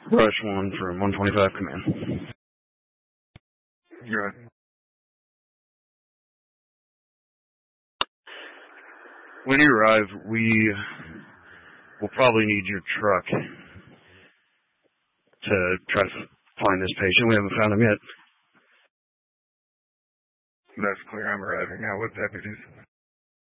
Rush 1 from 125 command. You're right. When you arrive, we will probably need your truck to try to find this patient. We haven't found him yet. That's clear. I'm arriving now with deputies.